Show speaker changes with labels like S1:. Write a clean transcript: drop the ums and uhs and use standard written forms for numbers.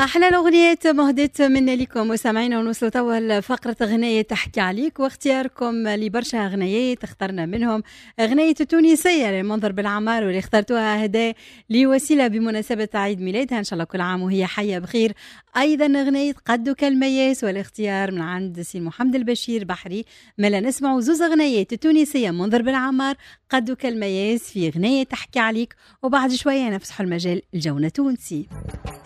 S1: أحلى الأغنيات مهدت منا لكم مستمعينا، ونوصلوا توا لفقرة أغنية تحكي عليك، واختياركم لبرشا أغنيات اخترنا منهم أغنية التونسية لمنظر بالعمار، واللي اخترتوها هدايا لوسيلة بمناسبة عيد ميلادها، إن شاء الله كل عام وهي حية بخير. أيضا أغنية قدك المياس، والاختيار من عند سي محمد البشير بحري. ملا نسمعوا زوز أغنيات التونسية منظر بالعمار قدك المياس في أغنية تحكي عليك، وبعد شوية نفسحوا المجال الجونة تونسي.